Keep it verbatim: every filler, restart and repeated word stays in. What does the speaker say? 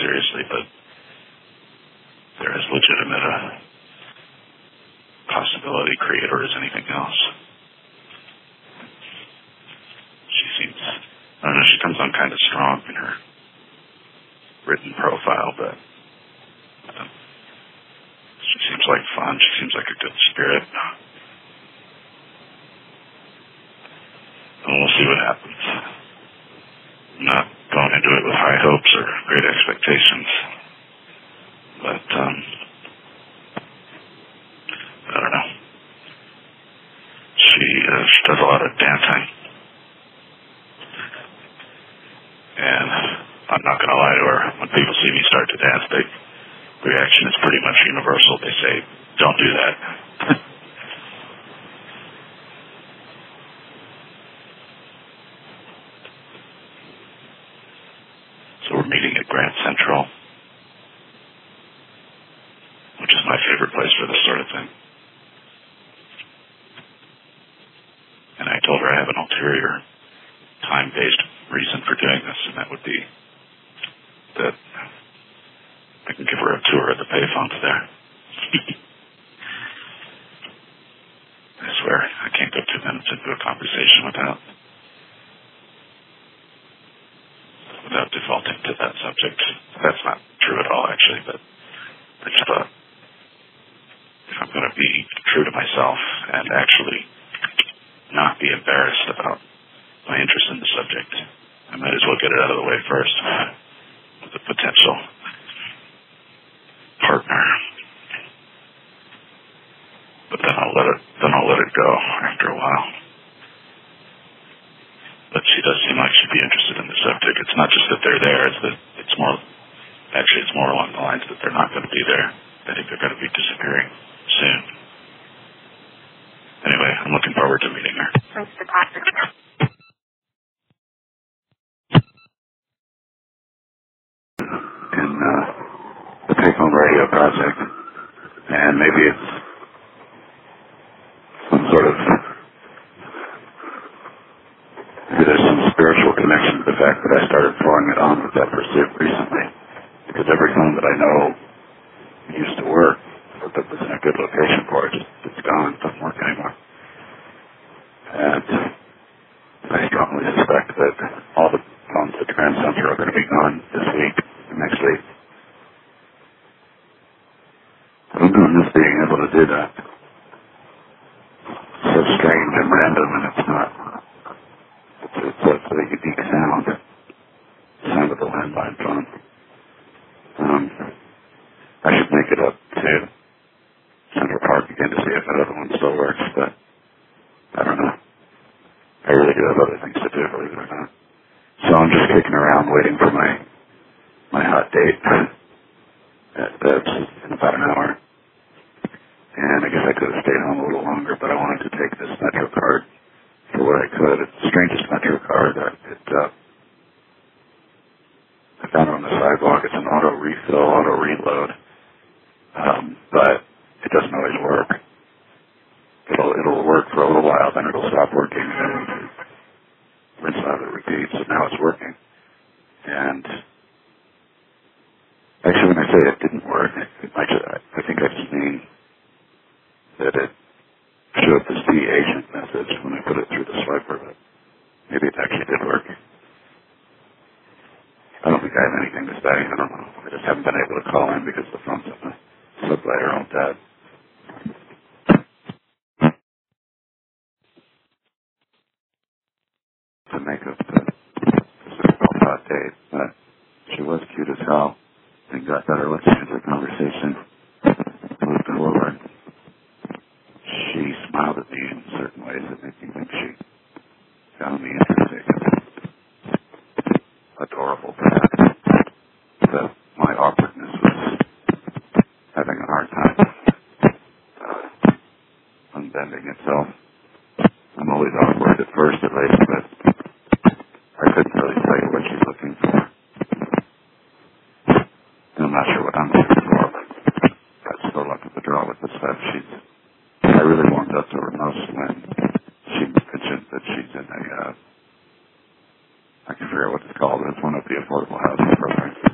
seriously, but they're as legitimate a possibility creator as anything else. She seems, I don't know, she comes on kind of strong in her written profile, but uh, she seems like fun. She seems like a good spirit. And we'll see what happens. I'm not going into it with high hopes or great expectations, but um, I don't know. She, uh, she does a lot of dancing, and I'm not going to lie to her. When people see me start to dance, they, the reaction is pretty much universal. They say, "Don't do that." So we're meeting at Grand Central, which is my favorite place for this sort of thing. And I told her I have an ulterior, time-based reason for doing this, and that would be that I can give her a tour of the payphones there. I swear, I can't go two minutes into a conversation without without defaulting to that subject. That's not true at all, actually, but I just thought if I'm going to be true to myself and actually not be embarrassed about my interest in the subject, I might as well get it out of the way first with a potential partner. But then I'll let it then I'll let it go after a while. But she does seem like she'd be interested in the subject. It's not just that they're there, it's that it's more actually it's more along the lines that they're not going to be there. I think they're going to be disappearing soon. Anyway, I'm looking forward to meeting her. Thanks for talking. In uh, the Payphone Radio Project, and maybe it's some sort of maybe there's some spiritual connection to the fact that I started throwing it on with that pursuit recently, because every phone that I know used to work, or that was in a good location for it, just it's gone, it doesn't work anymore. And I strongly suspect that all the phones at Grand Central are going to be gone this week, next week. I don't know, I'm just being able to do that. It's so strange and random, and it's not. It's, it's, a, it's a unique sound. The sound of the landline phone. Um, I should make it up to Central Park again to see if that other one still works, but I don't know. I really do have other things to do, believe it or not. So I'm just kicking around waiting for my my hot date at Beb's in about an hour. And I guess I could have stayed home a little longer, but I wanted to take this Metro card for what I could. It's the strangest Metro card. I, it, uh, I found it on the sidewalk. It's an auto refill, auto reload. Um, but it doesn't always work. It'll, it'll work for a little while, then it'll stop working, and then rinse out and repeat. So now it's working. And actually, when I say it didn't work, it might just, I think I just mean that it showed the C agent message when I put it through the swiper, but maybe it actually did work. I don't think I have anything to say. I don't know. I just haven't been able to call in because the phone's on the subway or all dead. To make up the so-called hot date, but she was cute as hell and got better listening to the conversation. Moved forward. She smiled at me in certain ways that made me think she found me interesting. Adorable, perhaps. That my awkwardness was having a hard time uh, unbending itself. I'm always awkward at first, at least, but I couldn't really tell you what she's looking for. And I'm not sure what I'm looking for, but that's the luck of the draw with this stuff. She's, I really warmed up to her most when she mentioned that she's in a, uh, I can figure out what it's called, but it's one of the affordable housing